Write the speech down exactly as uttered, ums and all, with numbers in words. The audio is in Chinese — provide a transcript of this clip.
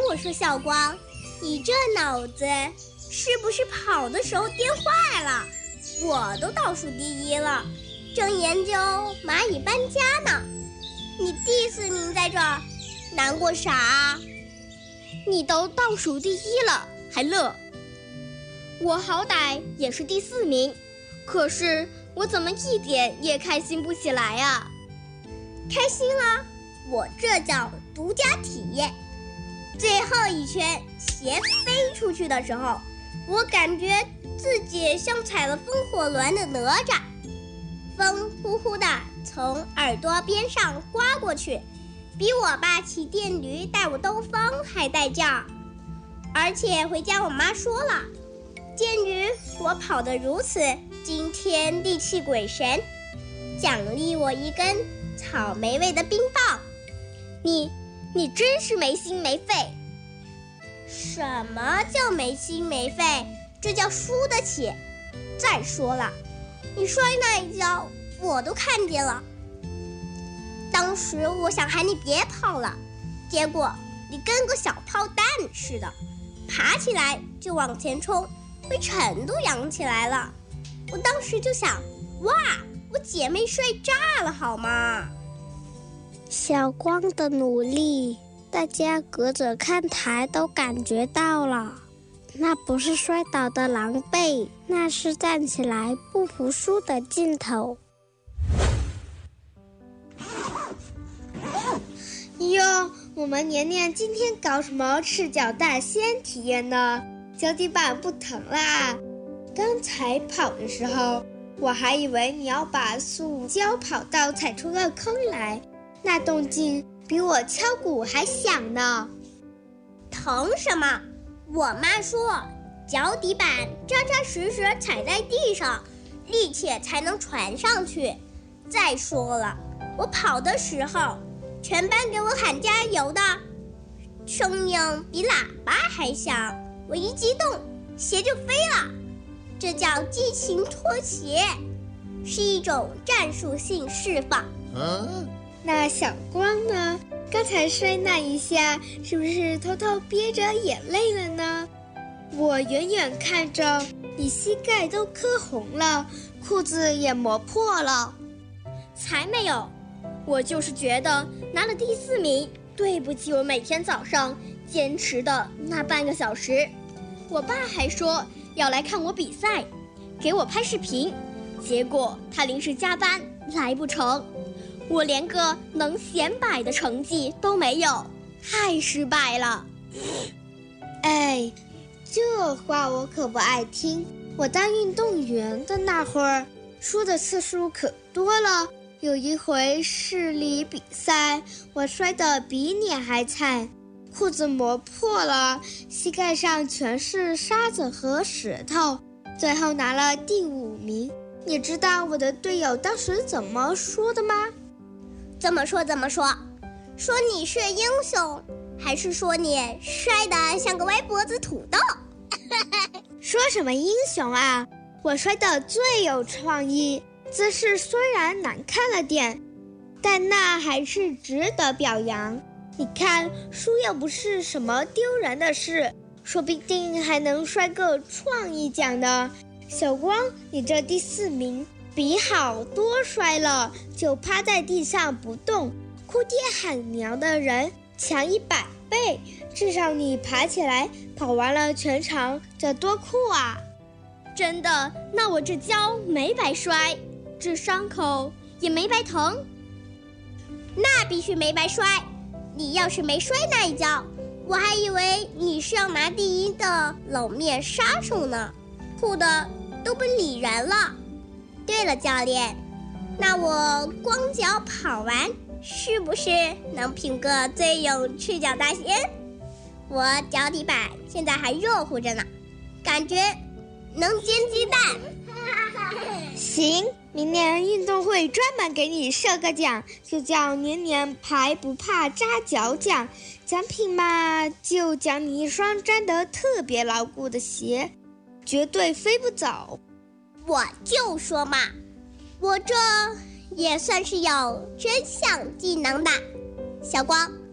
我说小光，你这脑子是不是跑的时候颠坏了？我都倒数第一了，正研究蚂蚁搬家呢，你第四名在这儿，难过啥？ 你都倒数第一了还乐？我好歹也是第四名，可是我怎么一点也开心不起来啊？ 开心了，我这叫独家体验。最后一圈鞋飞出去的时候，我感觉自己像踩了风火轮的哪吒，风呼呼地从耳朵边上刮过去，比我爸骑电驴带我兜风还带劲儿。而且回家我妈说了，鉴于我跑得如此惊天地泣鬼神，奖励我一根草莓味的冰棒。 你你真是没心没肺。 什么叫没心没肺？这叫输得起。再说了，你摔那一跤我都看见了。当时我想喊你别跑了，结果你跟个小炮弹似的，爬起来就往前冲，被尘都扬起来了。我当时就想，哇，我姐妹摔炸了好吗？ 小光的努力，大家隔着看台都感觉到了，那不是摔倒的狼狈，那是站起来不服输的劲头。 哟，我们年年今天搞什么赤脚大仙体验呢？脚底板不疼啦。刚才跑的时候，我还以为你要把塑胶跑道踩出个坑来，那动静比我敲鼓还响呢。 疼什么？我妈说脚底板扎扎实实踩在地上，力气才能传上去。再说了，我跑的时候全班给我喊加油的声音比喇叭还响，我一激动鞋就飞了。这叫激情脱鞋，是一种战术性释放。 啊，那小光呢？刚才摔那一下，是不是偷偷憋着眼泪了呢？我远远看着，你膝盖都磕红了，裤子也磨破了。 才没有，我就是觉得拿了第四名，对不起我每天早上坚持的那半个小时。我爸还说要来看我比赛，给我拍视频，结果他临时加班来不成，我连个能显摆的成绩都没有，太失败了。 哎，这话我可不爱听。我当运动员的那会儿，输的次数可多了。有一回市里比赛，我摔得比你还惨，裤子磨破了，膝盖上全是沙子和石头，最后拿了第五名。你知道我的队友当时怎么说的吗？ 怎么说怎么说？说你是英雄，还是说你摔得像个歪脖子土豆？ 说什么英雄啊，我摔得最有创意，姿势虽然难看了点，但那还是值得表扬。你看，输又不是什么丢人的事，说不定还能摔个创意奖呢。小光，你这第四名比好多摔了就趴在地上不动，哭爹喊娘的人强一百倍，至少你爬起来跑完了全场，这多酷啊！ 真的，那我这跤没白摔，这伤口也没白疼。 那必须没白摔，你要是没摔那一跤，我还以为你是要拿第一的冷面杀手呢，哭的都不理人了。对了，教练，那我光脚跑完是不是能评个最勇赤脚大仙？我脚底板现在还热乎着呢，感觉能煎鸡蛋。 行，明年运动会专门给你设个奖，就叫年年排不怕扎脚奖。奖品嘛，就奖你一双粘得特别牢固的鞋，绝对飞不走。 我就说嘛，我这也算是有真项技能的。小光，